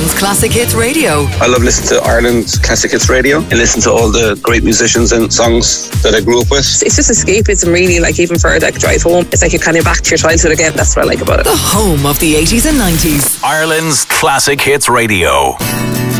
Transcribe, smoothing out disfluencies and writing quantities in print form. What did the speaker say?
Ireland's Classic Hits Radio. I love listening to Ireland's Classic Hits Radio and listen to all the great musicians and songs that I grew up with. It's just escapism, really, like even for like drive home. It's like you're kind of back to your childhood again. That's what I like about it. The home of the 80s and 90s. Ireland's Classic Hits Radio.